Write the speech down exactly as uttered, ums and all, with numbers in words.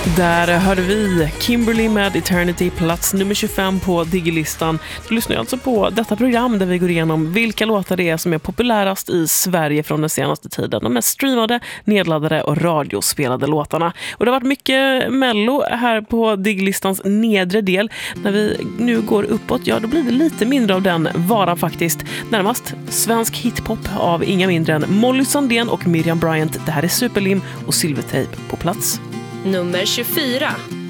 Där hörde vi Kimberly med Eternity, plats nummer tjugofem på Digilistan. Du lyssnar alltså på detta program där vi går igenom vilka låtar det är som är populärast i Sverige från den senaste tiden. De mest streamade, nedladdade och radiospelade låtarna. Och det har varit mycket mello här på Digilistans nedre del. När vi nu går uppåt, ja då blir det lite mindre av den varan faktiskt. Närmast svensk hiphop av inga mindre än Molly Sandén och Miriam Bryant. Det här är Superlim och Silvertape på plats nummer tjugofyra.